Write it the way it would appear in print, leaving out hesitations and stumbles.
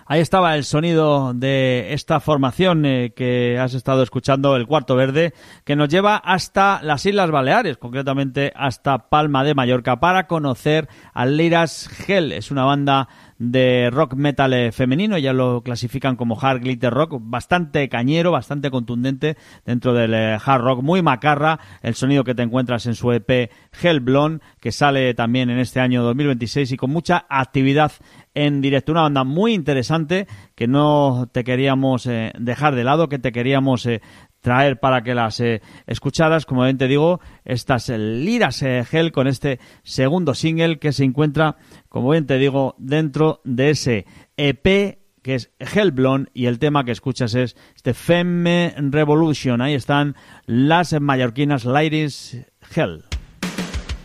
Ahí estaba el sonido de esta formación que has estado escuchando, el Cuarto Verde, que nos lleva hasta las Islas Baleares, concretamente hasta Palma de Mallorca, para conocer a Liras Hell. Es una banda de rock metal femenino, ya lo clasifican como hard glitter rock, bastante cañero, bastante contundente dentro del hard rock, muy macarra, el sonido que te encuentras en su EP Hellblond, que sale también en este año 2026 y con mucha actividad en directo. Una banda muy interesante que no te queríamos dejar de lado, que te queríamos traer para que las escucharas. Como bien te digo, estas Liras Hell con este segundo single que se encuentra, como bien te digo, dentro de ese EP que es Hellblond, y el tema que escuchas es este Femme Revolution. Ahí están las mallorquinas Liras Hell.